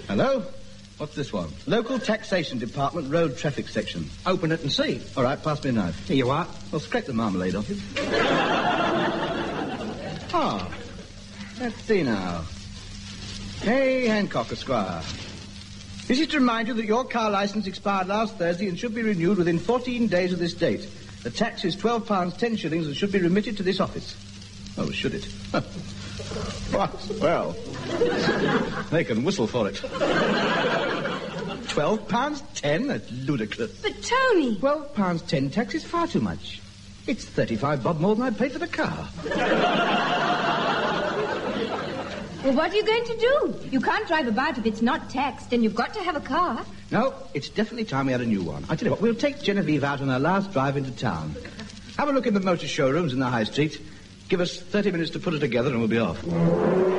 Hello? What's this one? Local Taxation Department, Road Traffic Section. Open it and see. All right, pass me a knife. Here you are. Well, scrape the marmalade off it. Let's see now. Hey, Hancock, Esquire. This is to remind you that your car licence expired last Thursday and should be renewed within 14 days of this date. The tax is £12, 10 shillings and should be remitted to this office. Oh, should it? Well, they can whistle for it. £12, 10? That's ludicrous. But, Tony... £12, 10 tax is far too much. It's 35 bob more than I paid for the car. Well, what are you going to do? You can't drive about if it's not taxed, and you've got to have a car. No, it's definitely time we had a new one. I tell you what, we'll take Genevieve out on her last drive into town. Have a look in the motor showrooms in the high street. Give us 30 minutes to put it together and we'll be off.